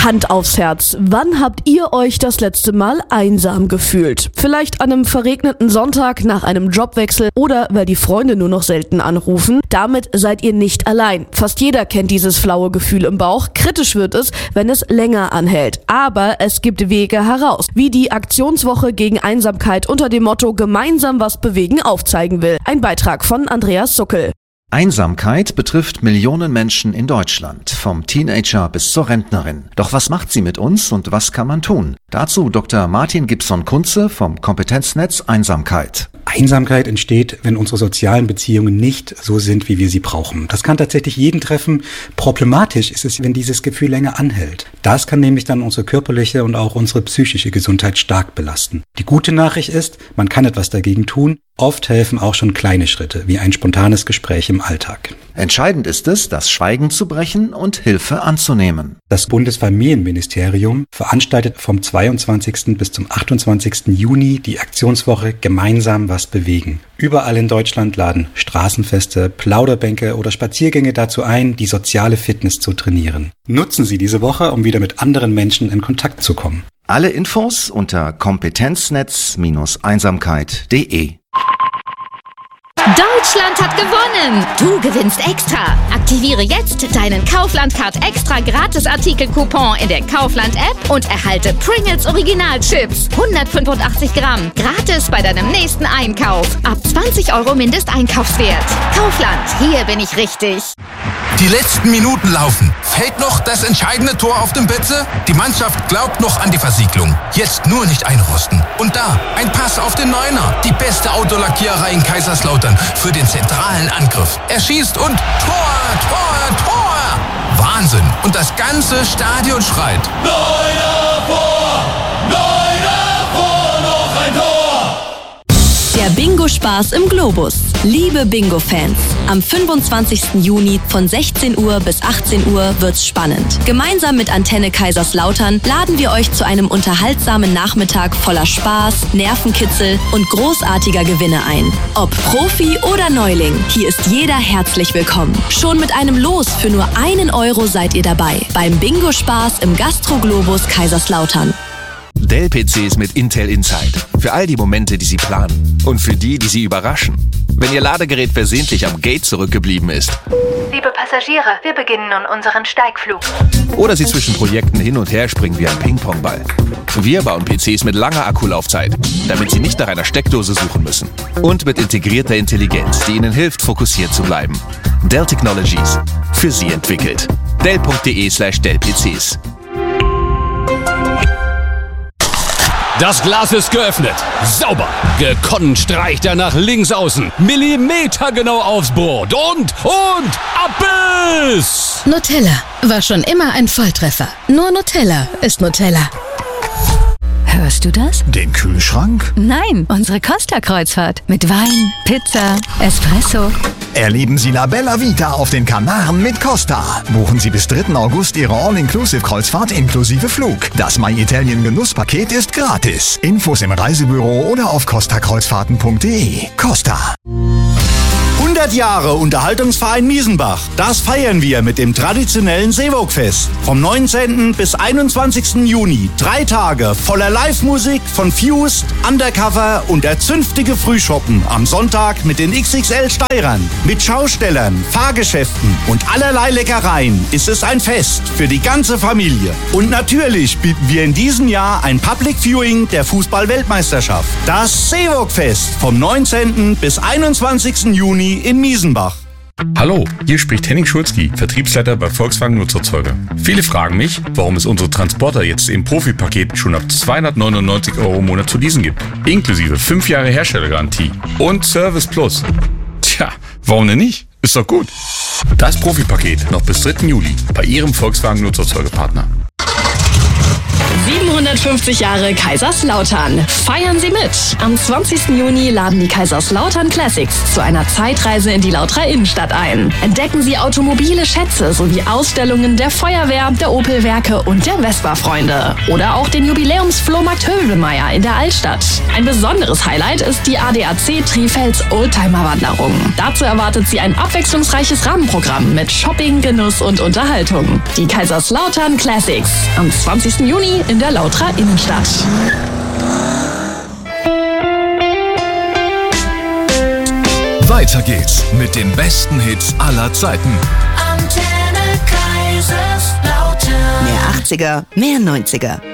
Hand aufs Herz, wann habt ihr euch das letzte Mal einsam gefühlt? Vielleicht an einem verregneten Sonntag nach einem Jobwechsel oder weil die Freunde nur noch selten anrufen? Damit seid ihr nicht allein. Fast jeder kennt dieses flaue Gefühl im Bauch. Kritisch wird es, wenn es länger anhält. Aber es gibt Wege heraus, wie die Aktionswoche gegen Einsamkeit unter dem Motto Gemeinsam was bewegen aufzeigen will. Ein Beitrag von Andreas Suckel. Einsamkeit betrifft Millionen Menschen in Deutschland, vom Teenager bis zur Rentnerin. Doch was macht sie mit uns und was kann man tun? Dazu Dr. Martin Gibson-Kunze vom Kompetenznetz Einsamkeit. Einsamkeit entsteht, wenn unsere sozialen Beziehungen nicht so sind, wie wir sie brauchen. Das kann tatsächlich jeden treffen. Problematisch ist es, wenn dieses Gefühl länger anhält. Das kann nämlich dann unsere körperliche und auch unsere psychische Gesundheit stark belasten. Die gute Nachricht ist, man kann etwas dagegen tun. Oft helfen auch schon kleine Schritte, wie ein spontanes Gespräch im Alltag. Entscheidend ist es, das Schweigen zu brechen und Hilfe anzunehmen. Das Bundesfamilienministerium veranstaltet vom 22. bis zum 28. Juni die Aktionswoche Gemeinsam was bewegen. Überall in Deutschland laden Straßenfeste, Plauderbänke oder Spaziergänge dazu ein, die soziale Fitness zu trainieren. Nutzen Sie diese Woche, um wieder mit anderen Menschen in Kontakt zu kommen. Alle Infos unter kompetenznetz-einsamkeit.de. Deutschland hat gewonnen! Du gewinnst extra! Aktiviere jetzt deinen Kaufland-Card extra Gratis-Artikel-Coupon in der Kaufland-App und erhalte Pringles Original-Chips. 185 Gramm. Gratis bei deinem nächsten Einkauf. Ab 20 € Mindesteinkaufswert. Kaufland, hier bin ich richtig. Die letzten Minuten laufen. Fällt noch das entscheidende Tor auf dem Betze? Die Mannschaft glaubt noch an die Versiegelung. Jetzt nur nicht einrosten. Und da, ein Pass auf den Neuner. Die beste Autolackiererei in Kaiserslautern für den zentralen Angriff. Er schießt und Tor, Tor, Tor! Wahnsinn! Und das ganze Stadion schreit. Neuner vor! Neuner vor! Noch ein Tor! Der Bingo-Spaß im Globus. Liebe Bingo-Fans, am 25. Juni von 16 Uhr bis 18 Uhr wird's spannend. Gemeinsam mit Antenne Kaiserslautern laden wir euch zu einem unterhaltsamen Nachmittag voller Spaß, Nervenkitzel und großartiger Gewinne ein. Ob Profi oder Neuling, hier ist jeder herzlich willkommen. Schon mit einem Los für nur 1 € seid ihr dabei. Beim Bingo-Spaß im Gastro-Globus Kaiserslautern. Dell-PCs mit Intel Inside. Für all die Momente, die Sie planen. Und für die, die Sie überraschen. Wenn Ihr Ladegerät versehentlich am Gate zurückgeblieben ist. Liebe Passagiere, wir beginnen nun unseren Steigflug. Oder Sie zwischen Projekten hin und her springen wie ein Ping-Pong-Ball. Wir bauen PCs mit langer Akkulaufzeit, damit Sie nicht nach einer Steckdose suchen müssen. Und mit integrierter Intelligenz, die Ihnen hilft, fokussiert zu bleiben. Dell Technologies. Für Sie entwickelt. Dell.de/Dell-PCs. Das Glas ist geöffnet. Sauber. Gekonnt streicht er nach links außen. Millimetergenau aufs Brot. Und Abbiss! Nutella war schon immer ein Volltreffer. Nur Nutella ist Nutella. Hörst du das? Den Kühlschrank? Nein, unsere Costa-Kreuzfahrt. Mit Wein, Pizza, Espresso. Erleben Sie La Bella Vita auf den Kanaren mit Costa. Buchen Sie bis 3. August Ihre All-Inclusive-Kreuzfahrt inklusive Flug. Das My Italien Genusspaket ist gratis. Infos im Reisebüro oder auf costakreuzfahrten.de. Costa. 100 Jahre Unterhaltungsverein Miesenbach. Das feiern wir mit dem traditionellen Seewog-Fest. Vom 19. bis 21. Juni. 3 Tage voller Live-Musik von Fused, Undercover und der zünftige Frühschoppen am Sonntag mit den XXL-Steirern. Mit Schaustellern, Fahrgeschäften und allerlei Leckereien ist es ein Fest für die ganze Familie. Und natürlich bieten wir in diesem Jahr ein Public Viewing der Fußball-Weltmeisterschaft. Das Seewog-Fest vom 19. bis 21. Juni in Miesenbach. Hallo, hier spricht Henning Schulzki, Vertriebsleiter bei Volkswagen Nutzerzeuger. Viele fragen mich, warum es unsere Transporter jetzt im Profi-Paket schon ab 299 € im Monat zu leasen gibt. Inklusive 5 Jahre Herstellergarantie und Service Plus. Tja, warum denn nicht? Ist doch gut. Das Profi-Paket noch bis 3. Juli bei Ihrem Volkswagen Nutzerzeugerpartner. 700 150 Jahre Kaiserslautern. Feiern Sie mit! Am 20. Juni laden die Kaiserslautern Classics zu einer Zeitreise in die Lauterer Innenstadt ein. Entdecken Sie automobile Schätze sowie Ausstellungen der Feuerwehr, der Opel-Werke und der Vespa-Freunde. Oder auch den Jubiläumsflohmarkt Hövelmeier in der Altstadt. Ein besonderes Highlight ist die ADAC Trifels Oldtimer-Wanderung. Dazu erwartet Sie ein abwechslungsreiches Rahmenprogramm mit Shopping, Genuss und Unterhaltung. Die Kaiserslautern Classics am 20. Juni in der Lauterer Innenstadt. Weiter geht's mit den besten Hits aller Zeiten. Antenne Kaiserslautern. Mehr 80er, mehr 90er.